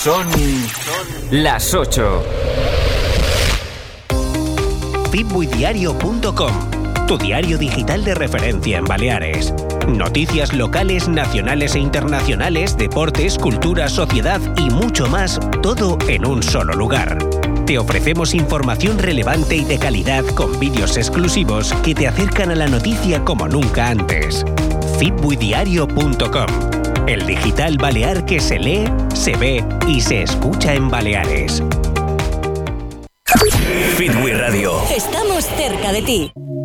Son las 8. Fitbuidiario.com, tu diario digital de referencia en Baleares. Noticias locales, nacionales e internacionales, deportes, cultura, sociedad y mucho más, todo en un solo lugar. Te ofrecemos información relevante y de calidad con vídeos exclusivos que te acercan a la noticia como nunca antes. Fitbuidiario.com, el digital balear que se lee, se ve y se escucha en Baleares. Fitbui Radio. Estamos cerca de ti.